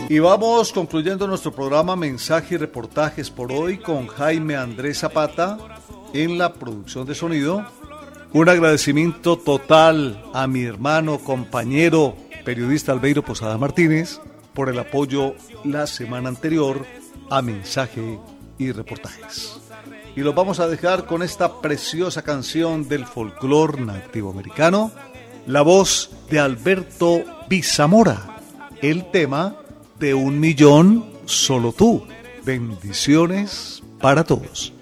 Y vamos concluyendo nuestro programa Mensaje y Reportajes por hoy con Jaime Andrés Zapata en la producción de sonido. Un agradecimiento total a mi hermano, compañero, periodista Albeiro Posada Martínez por el apoyo la semana anterior a Mensaje y Reportajes. Y los vamos a dejar con esta preciosa canción del folclore nativo americano, la voz de Alberto Bizamora, el tema de 1 millón solo tú. Bendiciones para todos.